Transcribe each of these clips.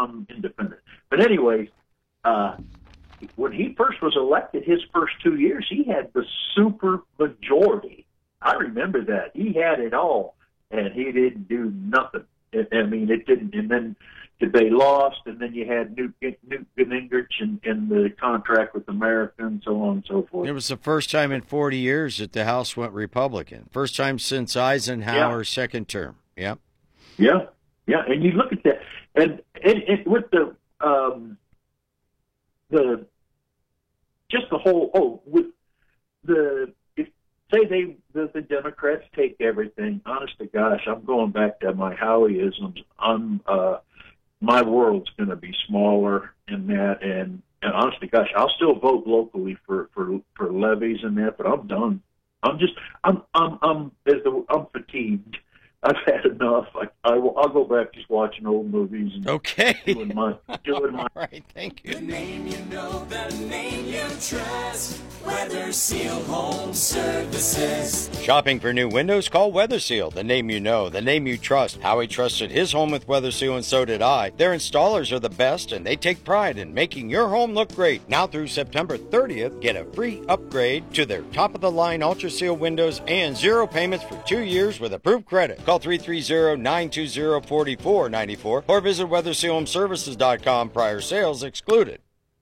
I'm independent. But anyway, when he first was elected, his first 2 years, he had the super majority. I remember that. He had it all, and he didn't do nothing. I mean, it didn't. And then they lost, and then you had Newt Gingrich in the contract with America and so on and so forth. It was the first time in 40 years that the House went Republican. First time since Eisenhower's second term. Yeah. Yeah. Yeah. And you look at that, and with just the whole, with the, if say the Democrats take everything, honest to gosh, I'm going back to my Howieisms. My world's going to be smaller in that, and honest to gosh, I'll still vote locally for levies and that, but I'm done. I'm fatigued. I've had enough. I'll go back just watching old movies. And okay. Doing my. All right, thank you. The name you know, the name you trust. Weather Seal Home Services. Shopping for new windows? Call Weather Seal. The name you know, the name you trust. Howie trusted his home with Weather Seal, and so did I. Their installers are the best, and they take pride in making your home look great. Now through September 30th, get a free upgrade to their top-of-the-line Ultra Seal windows and 0 payments for 2 years with approved credit. Call 330-920-4494 or visit WeatherSealHomeServices.com. Prior sales excluded.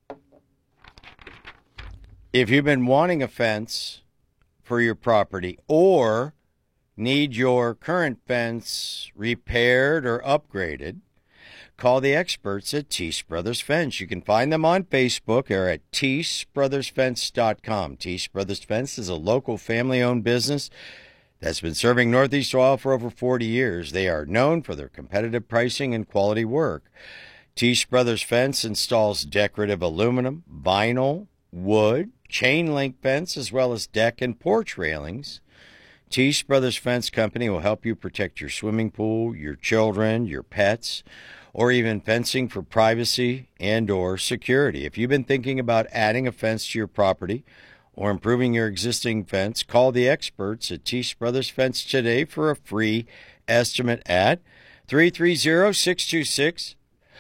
If you've been wanting a fence for your property or need your current fence repaired or upgraded, call the experts at Teese Brothers Fence. You can find them on Facebook or at TeeseBrothersFence.com. Teese Brothers Fence is a local family-owned business that's been serving Northeast Ohio for over 40 years. They are known for their competitive pricing and quality work. Teese Brothers Fence installs decorative aluminum, vinyl, wood, chain link fence, as well as deck and porch railings. Teese Brothers Fence Company will help you protect your swimming pool, your children, your pets, or even fencing for privacy and or security. If you've been thinking about adding a fence to your property or improving your existing fence, call the experts at Teese Brothers Fence today for a free estimate at 330-626-4541.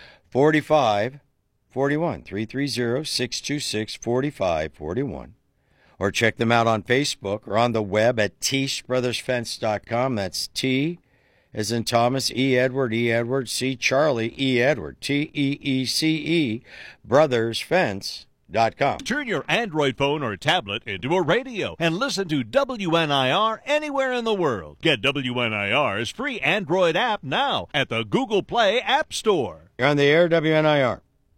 330-626-4541. Or check them out on Facebook or on the web at TeeseBrothersFence.com. That's T as in Thomas, E. Edward, C. Charlie, E. Edward, TEECE, BrothersFence.com. Turn your Android phone or tablet into a radio and listen to WNIR anywhere in the world. Get WNIR's free Android app now at the Google Play App Store. You're on the air, WNIR.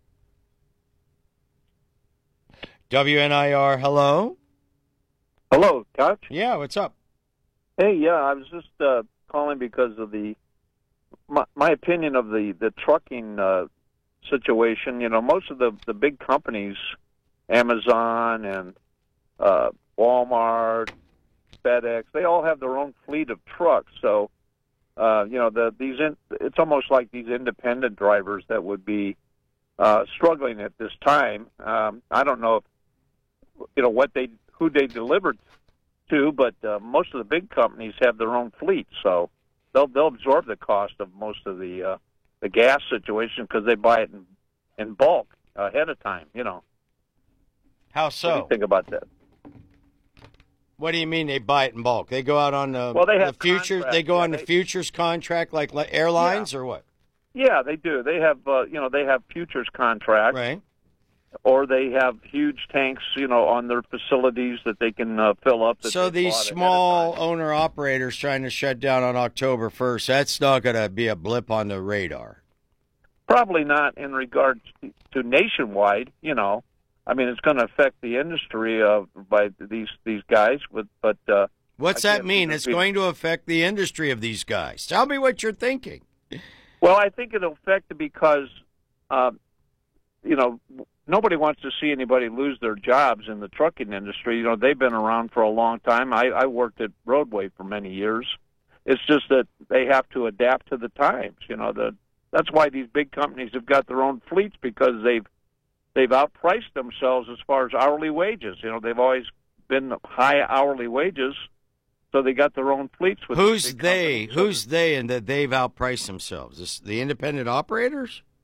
WNIR, hello? Hello, Coach. Yeah, what's up? Hey, yeah, I was just calling because of my opinion of the trucking situation. You know, most of the big companies, Amazon and Walmart, FedEx, they all have their own fleet of trucks. So, you know, it's almost like these independent drivers that would be struggling at this time. I don't know if, you know, who they delivered to, but most of the big companies have their own fleet, so they'll absorb the cost of most of the gas situation because they buy it in bulk ahead of time. You know. How so? What do you think about that? What do you mean they buy it in bulk? They go out on the futures. They go on the futures contract like airlines, or what? Yeah, they do. They have they have futures contracts, right? Or they have huge tanks, you know, on their facilities that they can fill up. So these small owner-operators trying to shut down on October 1st, that's not going to be a blip on the radar. Probably not in regard to nationwide, you know. I mean, it's going to affect the industry by these guys. But what's that mean? It's going to affect the industry of these guys. Tell me what you're thinking. Well, I think it'll affect it because, you know, nobody wants to see anybody lose their jobs in the trucking industry. You know, they've been around for a long time. I worked at Roadway for many years. It's just that they have to adapt to the times. You know, that's why these big companies have got their own fleets, because they've outpriced themselves as far as hourly wages. You know, they've always been high hourly wages, so they got their own fleets. With Who's they? Who's they and that they've outpriced themselves? The independent operators?